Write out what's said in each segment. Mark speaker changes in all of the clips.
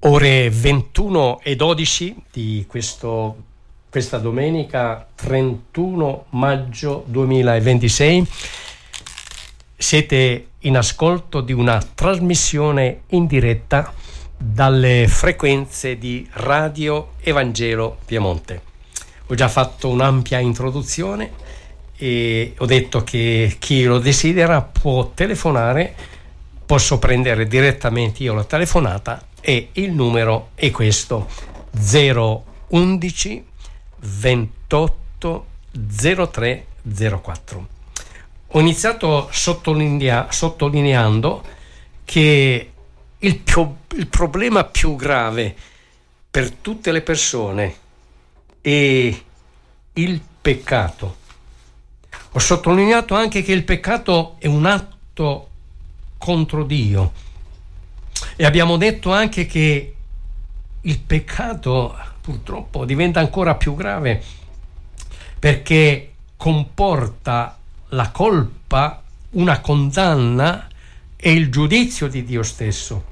Speaker 1: Ore 21:12 di questa domenica 31 maggio 2026. Siete in ascolto di una trasmissione in diretta dalle frequenze di Radio Evangelo Piemonte. Ho già fatto un'ampia introduzione e ho detto che chi lo desidera può telefonare, posso prendere direttamente io la telefonata e il numero è questo: 011 28 03 04. Ho iniziato sottolineando che il problema più grave per tutte le persone è il peccato. Ho sottolineato anche che il peccato è un atto contro Dio e abbiamo detto anche che il peccato purtroppo diventa ancora più grave perché comporta la colpa, una condanna e il giudizio di Dio stesso.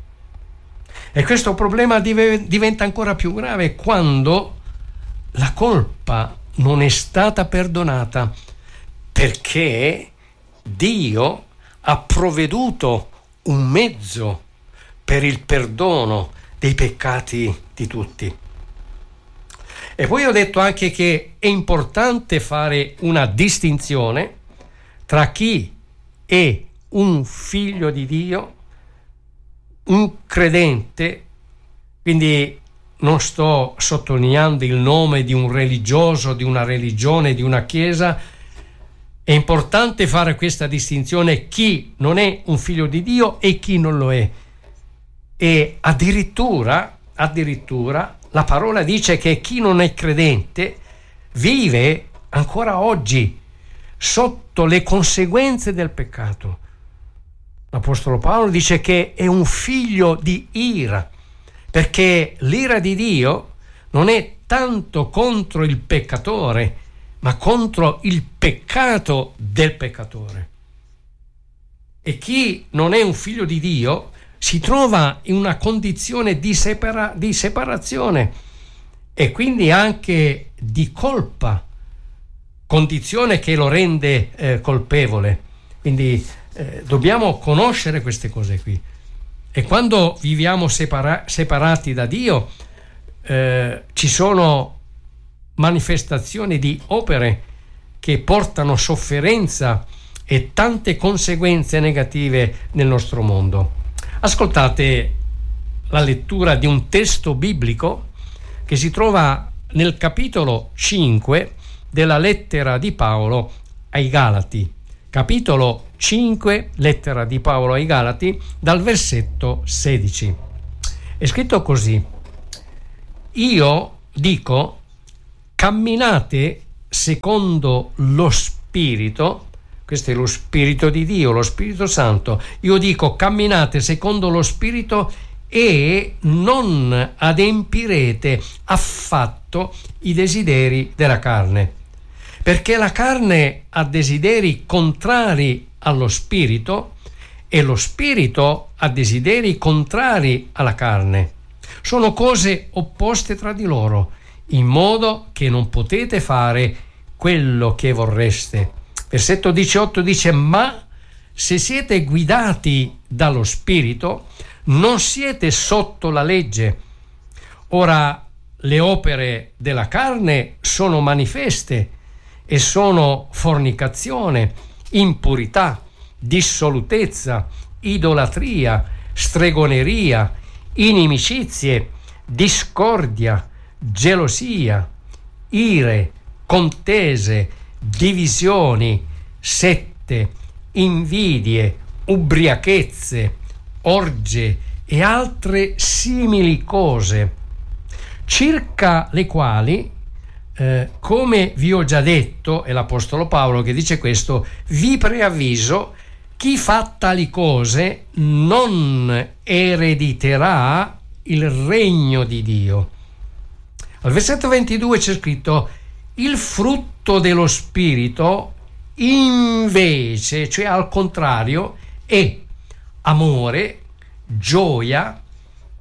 Speaker 1: E questo problema diventa ancora più grave quando la colpa non è stata perdonata, perché Dio ha provveduto un mezzo per il perdono dei peccati di tutti. E poi ho detto anche che è importante fare una distinzione tra chi è un figlio di Dio, un credente, quindi non sto sottolineando il nome di un religioso, di una religione, di una chiesa. È importante fare questa distinzione: chi non è un figlio di Dio e chi non lo è. E addirittura la parola dice che chi non è credente vive ancora oggi sotto le conseguenze del peccato. L'Apostolo Paolo dice che è un figlio di ira, perché l'ira di Dio non è tanto contro il peccatore, ma contro il peccato del peccatore. E chi non è un figlio di Dio si trova in una condizione di separazione e quindi anche di colpa, condizione che lo rende colpevole. Quindi dobbiamo conoscere queste cose qui. E quando viviamo separati da Dio ci sono manifestazioni di opere che portano sofferenza e tante conseguenze negative nel nostro mondo. Ascoltate la lettura di un testo biblico che si trova nel capitolo 5 della lettera di Paolo ai Galati. Capitolo 5, lettera di Paolo ai Galati, dal versetto 16. È scritto così: io dico, camminate secondo lo Spirito. Questo è lo Spirito di Dio, lo Spirito Santo. Io dico, camminate secondo lo Spirito e non adempirete affatto i desideri della carne. Perché la carne ha desideri contrari allo Spirito e lo Spirito ha desideri contrari alla carne. Sono cose opposte tra di loro, in modo che non potete fare quello che vorreste. Versetto 18 dice: ma se siete guidati dallo Spirito, non siete sotto la legge. Ora, le opere della carne sono manifeste e sono fornicazione, impurità, dissolutezza, idolatria, stregoneria, inimicizie, discordia, gelosia, ire, contese, divisioni, sette, invidie, ubriachezze, orge e altre simili cose, circa le quali, come vi ho già detto, è l'Apostolo Paolo che dice questo, vi preavviso, chi fa tali cose non erediterà il regno di Dio. Al versetto 22 c'è scritto: il frutto dello Spirito invece, cioè al contrario, è amore, gioia,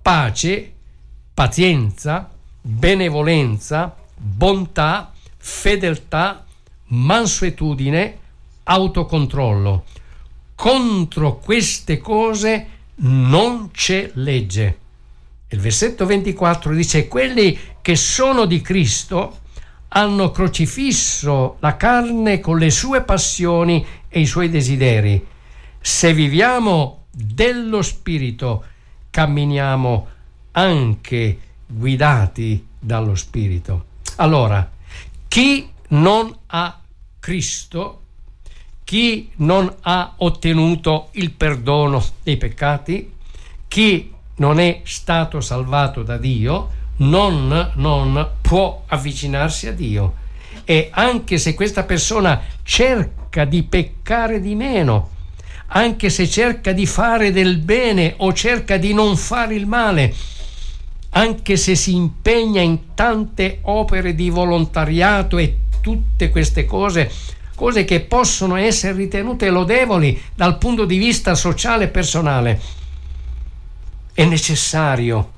Speaker 1: pace, pazienza, benevolenza, bontà, fedeltà, mansuetudine, autocontrollo. Contro queste cose non c'è legge. Il versetto 24 dice: quelli che sono di Cristo hanno crocifisso la carne con le sue passioni e i suoi desideri. Se viviamo dello Spirito, camminiamo anche guidati dallo Spirito. Allora, chi non ha Cristo, chi non ha ottenuto il perdono dei peccati, chi non è stato salvato da Dio, non può avvicinarsi a Dio. E anche se questa persona cerca di peccare di meno, anche se cerca di fare del bene o cerca di non fare il male, anche se si impegna in tante opere di volontariato e tutte queste cose che possono essere ritenute lodevoli dal punto di vista sociale e personale, è necessario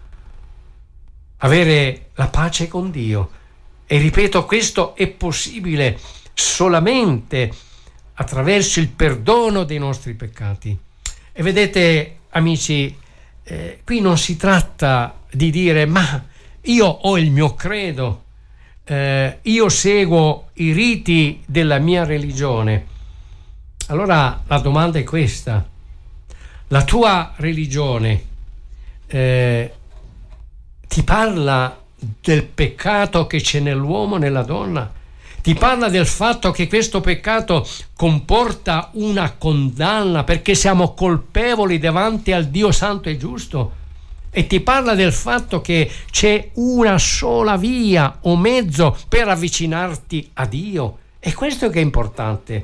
Speaker 1: avere la pace con Dio. E ripeto, questo è possibile solamente attraverso il perdono dei nostri peccati. E vedete, amici, qui non si tratta di dire: ma io ho il mio credo, io seguo i riti della mia religione. Allora la domanda è questa: la tua religione ti parla del peccato che c'è nell'uomo, nella donna? Ti parla del fatto che questo peccato comporta una condanna perché siamo colpevoli davanti al Dio santo e giusto? E ti parla del fatto che c'è una sola via o mezzo per avvicinarti a Dio? E questo che è importante.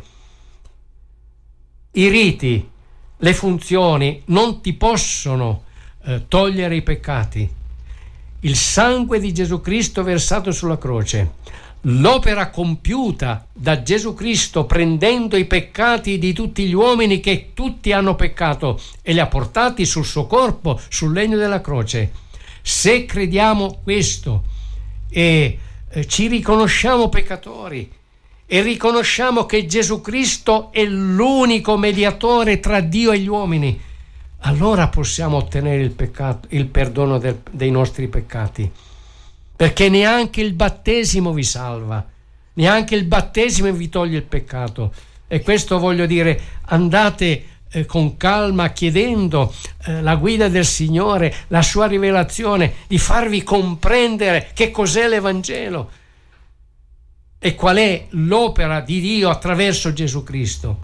Speaker 1: I riti, le funzioni non ti possono togliere i peccati. Il sangue di Gesù Cristo versato sulla croce, l'opera compiuta da Gesù Cristo prendendo i peccati di tutti gli uomini, che tutti hanno peccato, e li ha portati sul suo corpo, sul legno della croce. Se crediamo questo e ci riconosciamo peccatori e riconosciamo che Gesù Cristo è l'unico mediatore tra Dio e gli uomini, allora possiamo ottenere il perdono dei nostri peccati. Perché neanche il battesimo vi salva, neanche il battesimo vi toglie il peccato. E questo voglio dire, andate con calma chiedendo la guida del Signore, la sua rivelazione, di farvi comprendere che cos'è l'Evangelo e qual è l'opera di Dio attraverso Gesù Cristo.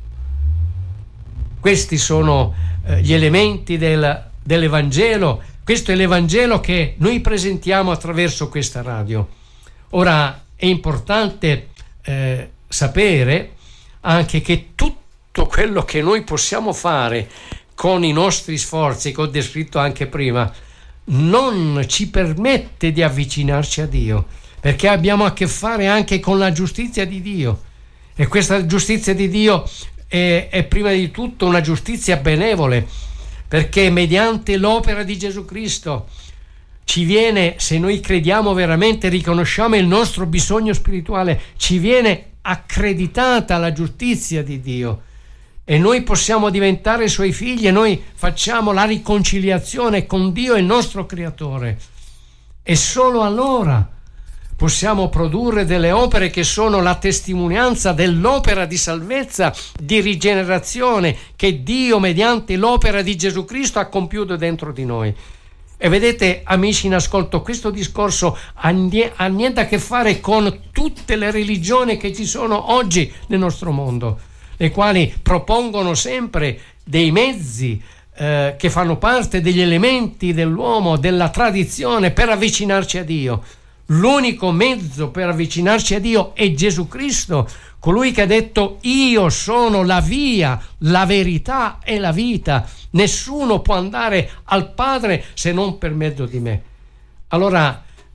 Speaker 1: Questi sono gli elementi dell'Evangelo. Questo è l'Evangelo che noi presentiamo attraverso questa radio. Ora è importante sapere anche che tutto quello che noi possiamo fare con i nostri sforzi, che ho descritto anche prima, non ci permette di avvicinarci a Dio, perché abbiamo a che fare anche con la giustizia di Dio. E questa giustizia di Dio è prima di tutto una giustizia benevole, perché mediante l'opera di Gesù Cristo ci viene, se noi crediamo veramente, riconosciamo il nostro bisogno spirituale, ci viene accreditata la giustizia di Dio e noi possiamo diventare suoi figli, e noi facciamo la riconciliazione con Dio, il nostro creatore, e solo allora possiamo produrre delle opere che sono la testimonianza dell'opera di salvezza, di rigenerazione che Dio mediante l'opera di Gesù Cristo ha compiuto dentro di noi. E vedete, amici in ascolto, questo discorso ha niente a che fare con tutte le religioni che ci sono oggi nel nostro mondo, le quali propongono sempre dei mezzi che fanno parte degli elementi dell'uomo, della tradizione, per avvicinarci a Dio. L'unico mezzo per avvicinarci a Dio è Gesù Cristo, colui che ha detto: io sono la via, la verità e la vita, nessuno può andare al Padre se non per mezzo di me. Allora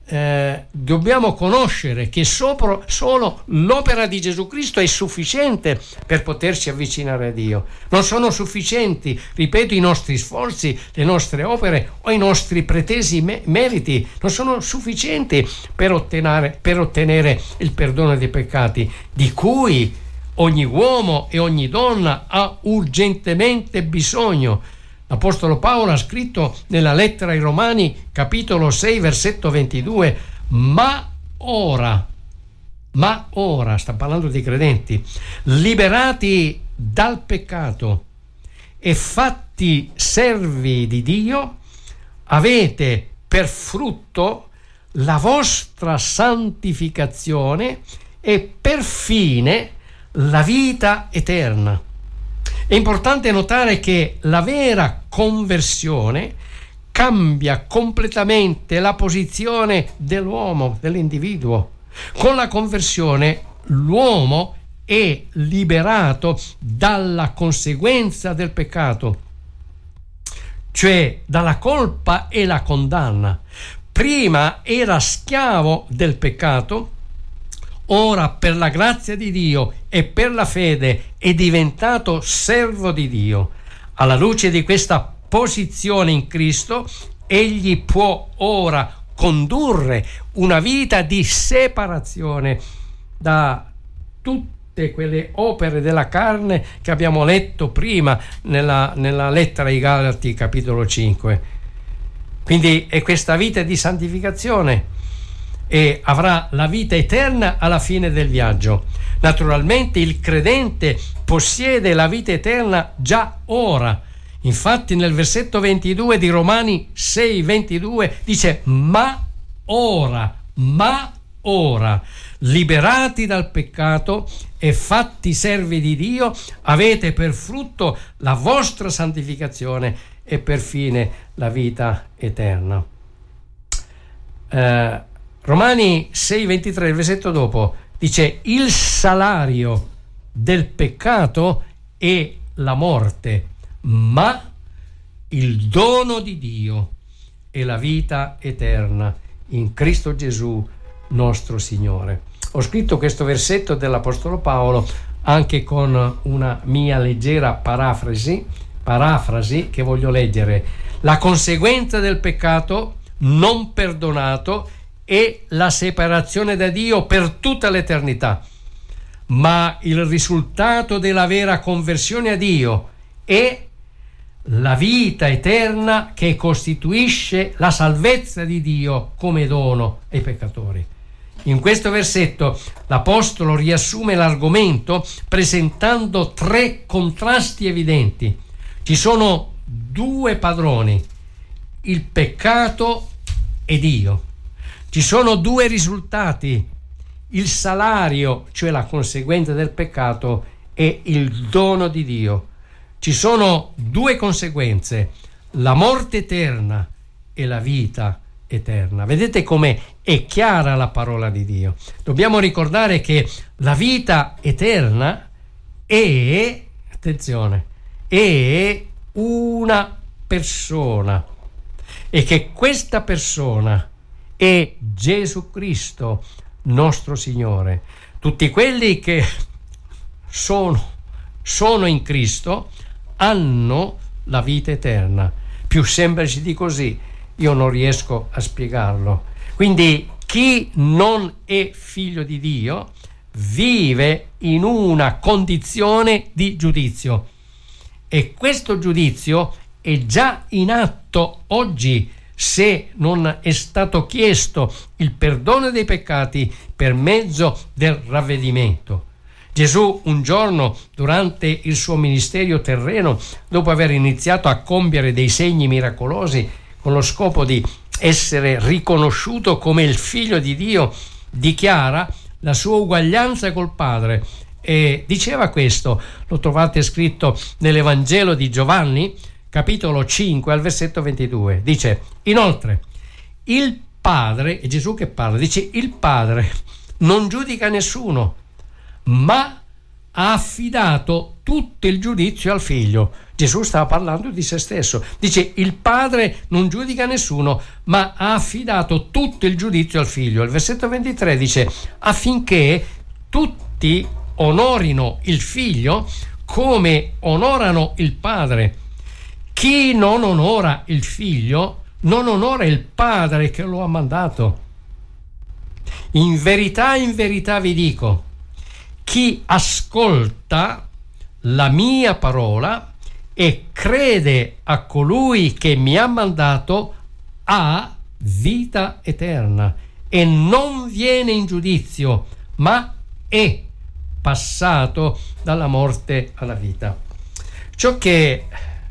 Speaker 1: dobbiamo conoscere che solo l'opera di Gesù Cristo è sufficiente per poterci avvicinare a Dio. Non sono sufficienti, ripeto, i nostri sforzi, le nostre opere o i nostri pretesi meriti, non sono sufficienti per ottenere il perdono dei peccati, di cui ogni uomo e ogni donna ha urgentemente bisogno. L'Apostolo Paolo ha scritto nella lettera ai Romani, capitolo 6, versetto 22, ma ora, sta parlando dei credenti, liberati dal peccato e fatti servi di Dio, avete per frutto la vostra santificazione e per fine la vita eterna. È importante notare che la vera conversione cambia completamente la posizione dell'uomo, dell'individuo. Con la conversione l'uomo è liberato dalla conseguenza del peccato, cioè dalla colpa e la condanna. Prima era schiavo del peccato, ora per la grazia di Dio e per la fede è diventato servo di Dio. Alla luce di questa posizione in Cristo, egli può ora condurre una vita di separazione da tutte quelle opere della carne che abbiamo letto prima nella lettera ai Galati, capitolo 5. Quindi è questa vita di santificazione e avrà la vita eterna alla fine del viaggio. Naturalmente il credente possiede la vita eterna già ora. Infatti nel versetto 22 di Romani 6:22 dice ma ora, liberati dal peccato e fatti servi di Dio, avete per frutto la vostra santificazione e per fine la vita eterna. Romani 6:23, il versetto dopo, dice il salario del peccato è la morte, ma il dono di Dio è la vita eterna in Cristo Gesù nostro Signore. Ho scritto questo versetto dell'Apostolo Paolo anche con una mia leggera parafrasi che voglio leggere. La conseguenza del peccato non perdonato è la separazione da Dio per tutta l'eternità, ma il risultato della vera conversione a Dio è la vita eterna che costituisce la salvezza di Dio come dono ai peccatori. In questo versetto l'Apostolo riassume l'argomento presentando tre contrasti evidenti. Ci sono due padroni, il peccato e Dio. Ci sono due risultati, il salario, cioè la conseguenza del peccato, e il dono di Dio. Ci sono due conseguenze, la morte eterna e la vita eterna. Vedete come è chiara la parola di Dio. Dobbiamo ricordare che la vita eterna è, attenzione, è una persona e che questa persona è Gesù Cristo, nostro Signore. Tutti quelli che sono in Cristo hanno la vita eterna. Più semplice di così io non riesco a spiegarlo. Quindi chi non è figlio di Dio vive in una condizione di giudizio e questo giudizio è già in atto oggi se non è stato chiesto il perdono dei peccati per mezzo del ravvedimento. Gesù un giorno durante il suo ministero terreno, dopo aver iniziato a compiere dei segni miracolosi con lo scopo di essere riconosciuto come il figlio di Dio, dichiara la sua uguaglianza col Padre e diceva questo, lo trovate scritto nell'Evangelo di Giovanni, capitolo 5 al versetto 22, dice: inoltre il Padre, è Gesù che parla, dice il Padre non giudica nessuno, ma ha affidato tutto il giudizio al figlio. Gesù stava parlando di se stesso. Dice: il padre non giudica nessuno, ma ha affidato tutto il giudizio al figlio. Il versetto 23 dice: affinché tutti onorino il figlio come onorano il padre. Chi non onora il figlio non onora il padre che lo ha mandato. In verità vi dico, chi ascolta la mia parola e crede a colui che mi ha mandato ha vita eterna e non viene in giudizio, ma è passato dalla morte alla vita. Ciò che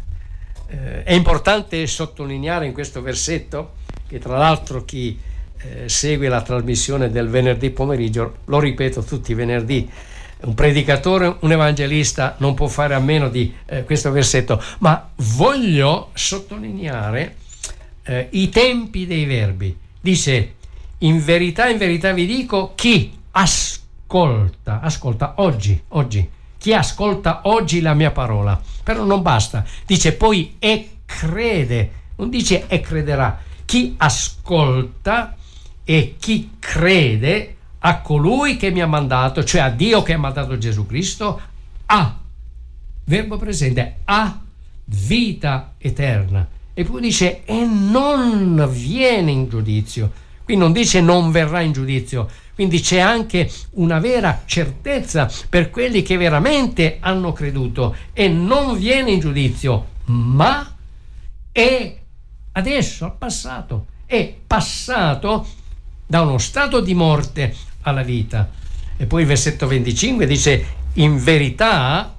Speaker 1: è importante sottolineare in questo versetto, che tra l'altro chi segue la trasmissione del venerdì pomeriggio, lo ripeto tutti i venerdì, un predicatore, un evangelista non può fare a meno di questo versetto, ma voglio sottolineare i tempi dei verbi. Dice: in verità vi dico, chi ascolta oggi, chi ascolta oggi la mia parola. Però non basta, dice poi e crede, non dice e crederà. Chi ascolta e chi crede a colui che mi ha mandato, cioè a Dio che ha mandato Gesù Cristo, ha, verbo presente, ha vita eterna. E poi dice e non viene in giudizio. Qui non dice non verrà in giudizio, quindi c'è anche una vera certezza per quelli che veramente hanno creduto, e non viene in giudizio, ma è adesso, al passato, è passato da uno stato di morte alla vita. E poi il versetto 25 dice: in verità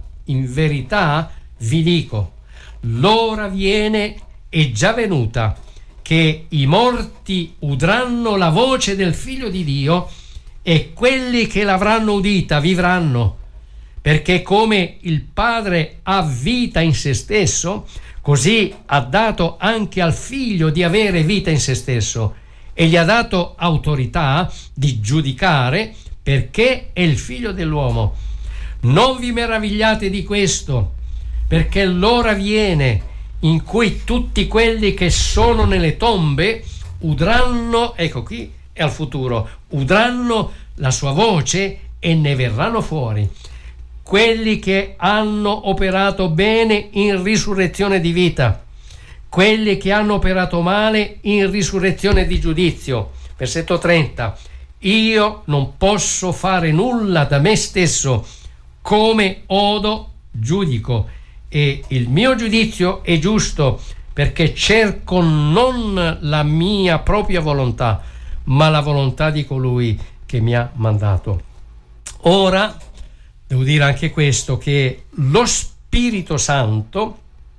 Speaker 1: vi dico, l'ora viene, è già venuta, che i morti udranno la voce del Figlio di Dio, e quelli che l'avranno udita vivranno, perché come il Padre ha vita in se stesso, così ha dato anche al Figlio di avere vita in se stesso, e gli ha dato autorità di giudicare, perché è il Figlio dell'uomo. Non vi meravigliate di questo, perché l'ora viene in cui tutti quelli che sono nelle tombe udranno, ecco qui è al futuro, udranno la sua voce e ne verranno fuori. Quelli che hanno operato bene in risurrezione di vita, quelli che hanno operato male in risurrezione di giudizio. Versetto 30: io non posso fare nulla da me stesso, come odo giudico, e il mio giudizio è giusto, perché cerco non la mia propria volontà, ma la volontà di colui che mi ha mandato. Ora devo dire anche questo, che lo Spirito Santo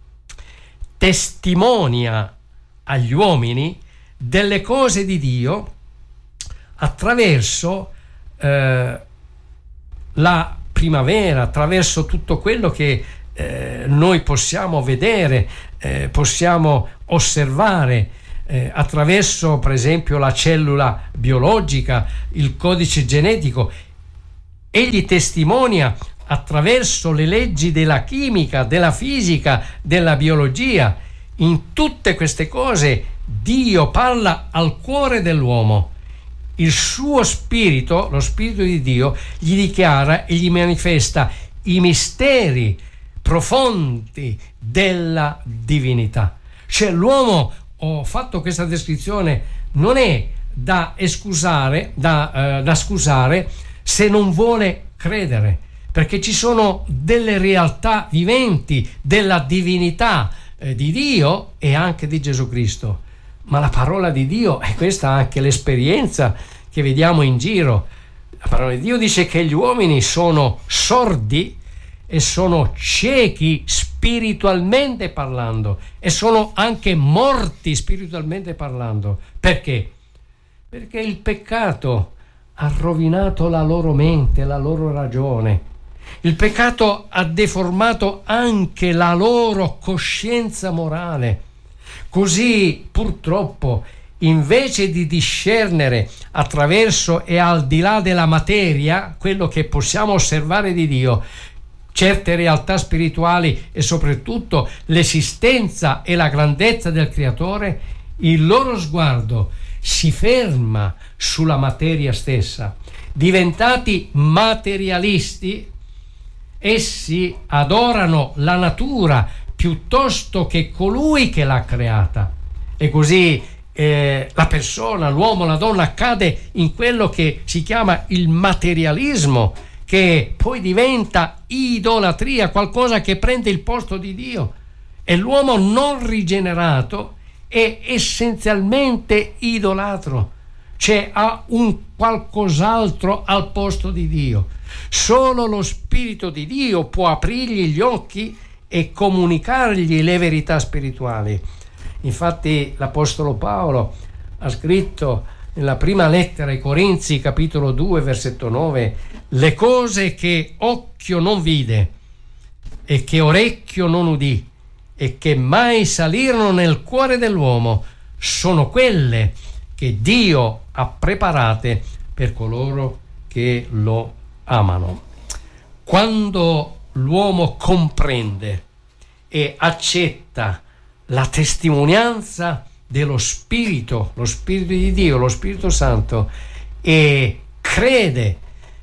Speaker 1: testimonia agli uomini delle cose di Dio attraverso la primavera, attraverso tutto quello che noi possiamo vedere, possiamo osservare, attraverso per esempio la cellula biologica, il codice genetico. Egli testimonia attraverso le leggi della chimica, della fisica, della biologia. In tutte queste cose Dio parla al cuore dell'uomo. Il suo spirito, lo spirito di Dio, gli dichiara e gli manifesta i misteri profondi della divinità. Cioè l'uomo, ho fatto questa descrizione, non è da scusare se non vuole credere, perché ci sono delle realtà viventi della divinità di Dio e anche di Gesù Cristo. Ma la parola di Dio, e questa anche l'esperienza che vediamo in giro, la parola di Dio dice che gli uomini sono sordi e sono ciechi spiritualmente parlando, e sono anche morti spiritualmente parlando. Perché? Perché il peccato ha rovinato la loro mente, la loro ragione. Il peccato ha deformato anche la loro coscienza morale. Così, purtroppo, invece di discernere attraverso e al di là della materia quello che possiamo osservare di Dio, certe realtà spirituali e soprattutto l'esistenza e la grandezza del Creatore, il loro sguardo si ferma sulla materia stessa. Diventati materialisti, essi adorano la natura piuttosto che colui che l'ha creata. E così la persona, l'uomo, la donna cade in quello che si chiama il materialismo, che poi diventa idolatria, qualcosa che prende il posto di Dio. E l'uomo non rigenerato è essenzialmente idolatro, cioè ha un qualcos'altro al posto di Dio. Solo lo Spirito di Dio può aprirgli gli occhi e comunicargli le verità spirituali. Infatti l'Apostolo Paolo ha scritto nella prima lettera ai Corinzi, capitolo 2, versetto 9, le cose che occhio non vide e che orecchio non udì e che mai salirono nel cuore dell'uomo sono quelle che Dio ha preparate per coloro che lo amano. Quando l'uomo comprende e accetta la testimonianza dello Spirito, lo Spirito di Dio, lo Spirito Santo, e crede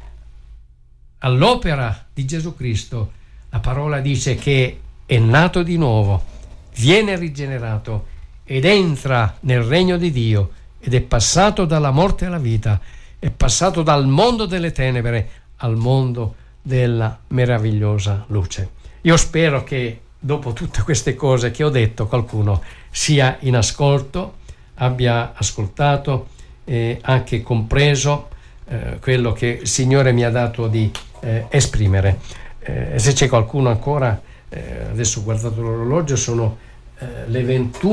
Speaker 1: all'opera di Gesù Cristo, la parola dice che è nato di nuovo, viene rigenerato ed entra nel regno di Dio ed è passato dalla morte alla vita, è passato dal mondo delle tenebre al mondo della meravigliosa luce. Io spero che dopo tutte queste cose che ho detto qualcuno sia in ascolto, abbia ascoltato e anche compreso quello che il Signore mi ha dato di esprimere. Se c'è qualcuno ancora, adesso ho guardato l'orologio, sono le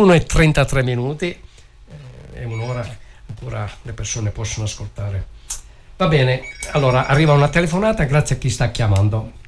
Speaker 1: 21:33, è un'ora ancora le persone possono ascoltare. Va bene, allora arriva una telefonata, grazie a chi sta chiamando.